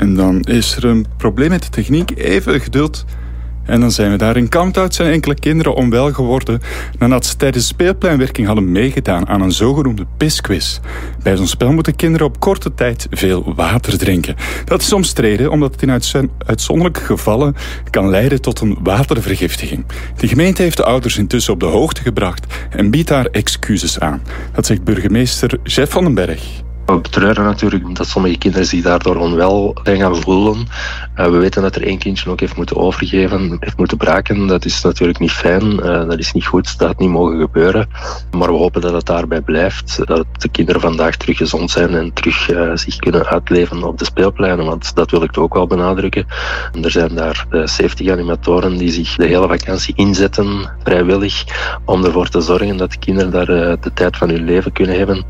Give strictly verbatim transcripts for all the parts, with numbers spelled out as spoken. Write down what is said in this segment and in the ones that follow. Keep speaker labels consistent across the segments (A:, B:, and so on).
A: En dan is er een probleem met de techniek. Even geduld. En dan zijn we daar. In Kamthout zijn enkele kinderen onwel geworden nadat ze tijdens speelpleinwerking hadden meegedaan aan een zogenoemde pisquiz. Bij zo'n spel moeten kinderen op korte tijd veel water drinken. Dat is omstreden omdat het in uitzon- uitzonderlijke gevallen kan leiden tot een watervergiftiging. De gemeente heeft de ouders intussen op de hoogte gebracht en biedt daar excuses aan. Dat zegt burgemeester Jeff van den Berg.
B: We betreuren natuurlijk dat sommige kinderen zich daardoor onwel zijn gaan voelen. Uh, we weten dat er één kindje ook heeft moeten overgeven, heeft moeten braken. Dat is natuurlijk niet fijn, uh, dat is niet goed, dat had niet mogen gebeuren. Maar we hopen dat het daarbij blijft, dat de kinderen vandaag terug gezond zijn en terug uh, zich kunnen uitleven op de speelpleinen. Want dat wil ik ook wel benadrukken. En er zijn daar uh, zeventig animatoren die zich de hele vakantie inzetten, vrijwillig, om ervoor te zorgen dat de kinderen daar uh, de tijd van hun leven kunnen hebben.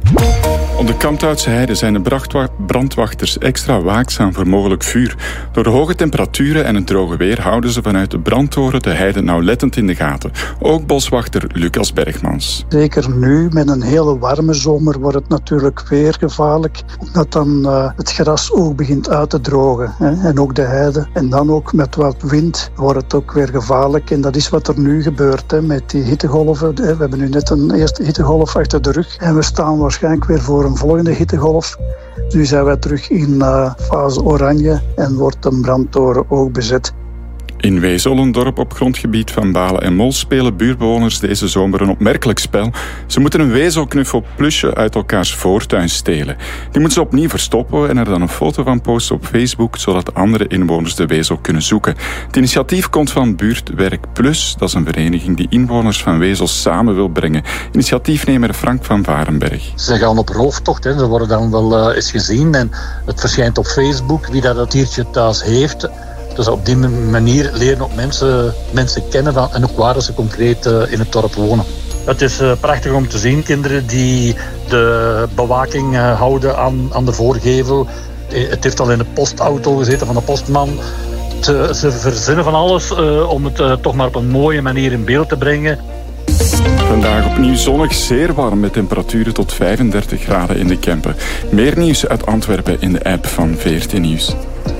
A: Op de Kamthoutse heide zijn de brachtwa- brandwachters extra waakzaam voor mogelijk vuur. Door de hoge temperaturen en het droge weer houden ze vanuit de brandtoren de heide nauwlettend in de gaten. Ook boswachter Lucas Bergmans.
C: Zeker nu, met een hele warme zomer, wordt het natuurlijk weer gevaarlijk. Omdat dan uh, het gras ook begint uit te drogen. Hè, en ook de heide. En dan ook met wat wind wordt het ook weer gevaarlijk. En dat is wat er nu gebeurt hè, met die hittegolven. We hebben nu net een eerste hittegolf achter de rug. En we staan waarschijnlijk weer voor een volgende hittegolf. Nu zijn wij terug in uh, fase oranje en wordt de brandtoren ook bezet.
A: In Wezel, een dorp op grondgebied van Balen en Mol, spelen buurtbewoners deze zomer een opmerkelijk spel. Ze moeten een wezelknuffelplusje uit elkaars voortuin stelen. Die moeten ze opnieuw verstoppen en er dan een foto van posten op Facebook, zodat andere inwoners de wezel kunnen zoeken. Het initiatief komt van Buurtwerk Plus. Dat is een vereniging die inwoners van Wezel samen wil brengen. Initiatiefnemer Frank van Varenberg.
D: Ze gaan op rooftocht, hè. Ze worden dan wel uh, eens gezien en het verschijnt op Facebook wie dat het diertje thuis heeft. Dus op die manier leren ook mensen, mensen kennen van, en ook waar ze concreet uh, in het dorp wonen. Het is uh, prachtig om te zien, kinderen die de bewaking uh, houden aan, aan de voorgevel. Het heeft al in de postauto gezeten van de postman. Te, ze verzinnen van alles uh, om het uh, toch maar op een mooie manier in beeld te brengen.
A: Vandaag opnieuw zonnig, zeer warm met temperaturen tot vijfendertig graden in de Kempen. Meer nieuws uit Antwerpen in de app van V R T Nieuws.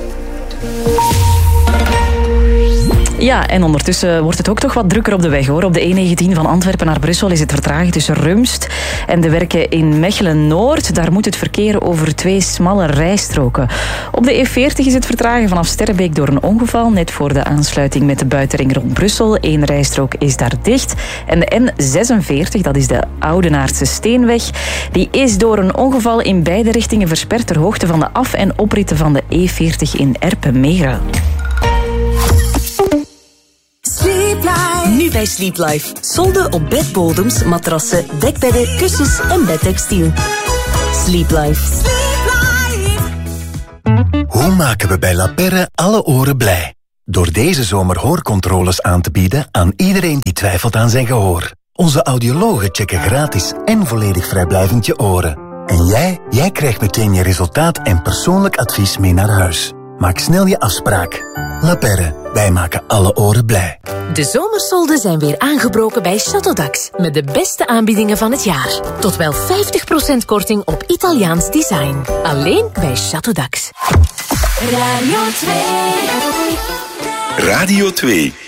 E: Ja, en ondertussen wordt het ook toch wat drukker op de weg, hoor. Op de E negentien van Antwerpen naar Brussel is het vertraging tussen Rumst en de werken in Mechelen-Noord. Daar moet het verkeer over twee smalle rijstroken. Op de E veertig is het vertragen vanaf Sterrebeek door een ongeval, net voor de aansluiting met de buitenring rond Brussel. Eén rijstrook is daar dicht. En de N zesenveertig, dat is de Oudenaardse Steenweg, die is door een ongeval in beide richtingen versperd ter hoogte van de af- en opritten van de E veertig in Erpenmeren.
F: Nu bij Sleep Life. Solden op bedbodems, matrassen, dekbedden, kussens en bedtextiel. Sleep Life.
G: Hoe maken we bij La Perre alle oren blij? Door deze zomer hoorcontroles aan te bieden aan iedereen die twijfelt aan zijn gehoor. Onze audiologen checken gratis en volledig vrijblijvend je oren. En jij, jij krijgt meteen je resultaat en persoonlijk advies mee naar huis. Maak snel je afspraak. La Perre, wij maken alle oren blij.
F: De zomersolden zijn weer aangebroken bij Château met de beste aanbiedingen van het jaar. Tot wel vijftig procent korting op Italiaans design. Alleen bij Château.
H: Radio twee.
I: Radio twee.